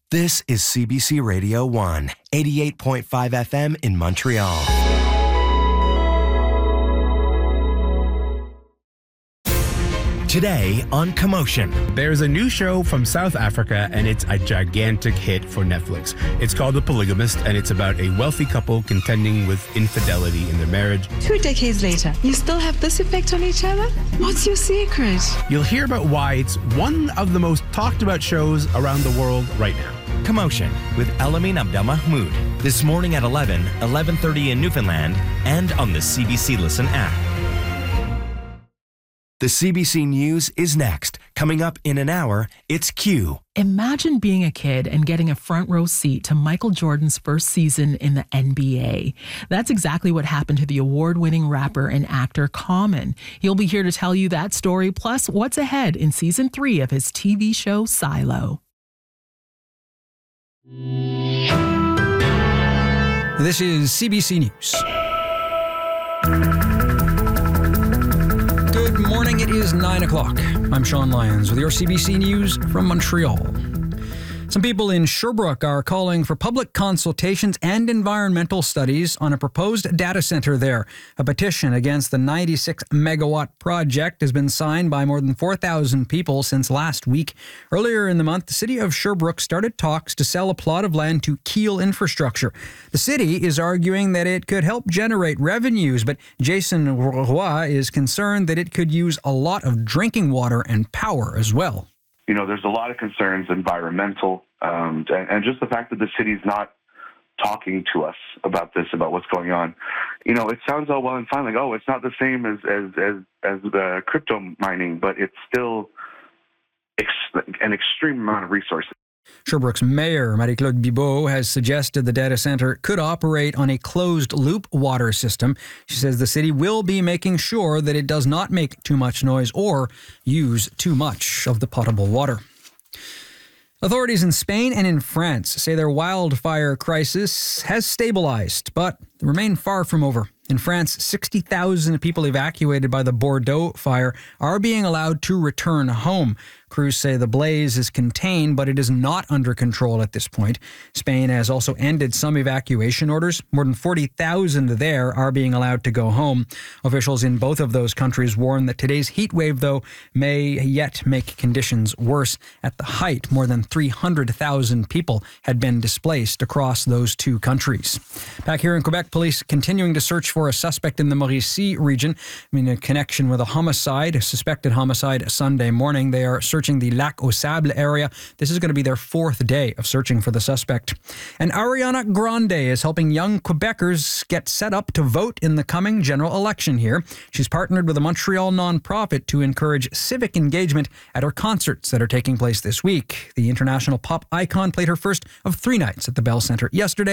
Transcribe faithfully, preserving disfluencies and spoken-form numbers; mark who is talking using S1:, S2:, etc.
S1: This is C B C Radio one, eighty-eight point five F M in Montreal. Today on Commotion.
S2: There's a new show from South Africa, and it's a gigantic hit for Netflix. It's called The Polygamist, and it's about a wealthy couple contending with infidelity in their marriage.
S3: Two decades later, you still have this effect on each other? What's your secret?
S2: You'll hear about why it's one of the most talked about shows around the world right now.
S1: Commotion with Elamin Abdelmahmoud. This morning at eleven, eleven thirty in Newfoundland, and on the C B C Listen app. The C B C News is next. Coming up in an hour, it's Q.
S4: Imagine being a kid and getting a front row seat to Michael Jordan's first season in the N B A. That's exactly what happened to the award-winning rapper and actor Common. He'll be here to tell you that story, plus what's ahead in season three of his T V show Silo.
S5: This is C B C News. Good morning, it is nine o'clock. I'm Sean Lyons with your C B C News from Montreal. Some people in Sherbrooke are calling for public consultations and environmental studies on a proposed data center there. A petition against the ninety-six megawatt project has been signed by more than four thousand people since last week. Earlier in the month, the city of Sherbrooke started talks to sell a plot of land to Keel Infrastructure. The city is arguing that it could help generate revenues, but Jason Roy is concerned that it could use a lot of drinking water and power as well.
S6: You know, there's a lot of concerns, environmental, um, and, and just the fact that the city's not talking to us about this, about what's going on. You know, it sounds all well and fine, like, oh, it's not the same as as as, as the crypto mining, but it's still ex- an extreme amount of resources.
S5: Sherbrooke's mayor, Marie-Claude Bibeau, has suggested the data center could operate on a closed-loop water system. She says the city will be making sure that it does not make too much noise or use too much of the potable water. Authorities in Spain and in France say their wildfire crisis has stabilized, but they remain far from over. In France, sixty thousand people evacuated by the Bordeaux fire are being allowed to return home. Crews say the blaze is contained, but it is not under control at this point. Spain has also ended some evacuation orders. More than forty thousand there are being allowed to go home. Officials in both of those countries warn that today's heat wave, though, may yet make conditions worse. At the height, more than three hundred thousand people had been displaced across those two countries. Back here in Quebec, police continuing to search for a suspect in the Mauricie region in a connection with a homicide, a suspected homicide Sunday morning. They are searching the Lac au Sable area. This is going to be their fourth day of searching for the suspect. And Ariana Grande is helping young Quebecers get set up to vote in the coming general election here. She's partnered with a Montreal nonprofit to encourage civic engagement at her concerts that are taking place this week. The international pop icon played her first of three nights at the Bell Centre yesterday.